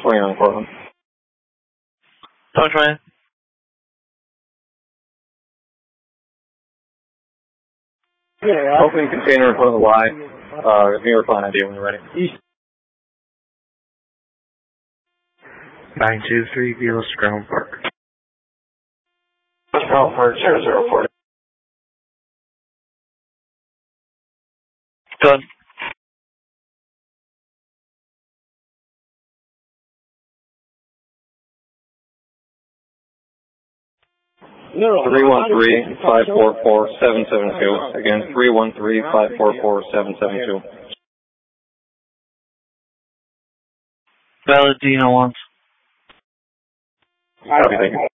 20 on Portland. Don't try. Yeah. Opening container in front of the Y. New York line ID when you're ready. East. 923 Vila Strome Park. Strome Park 004. Done. No. 313-544-772. Again, 313-544-772. Valentina once. Copy, thank you.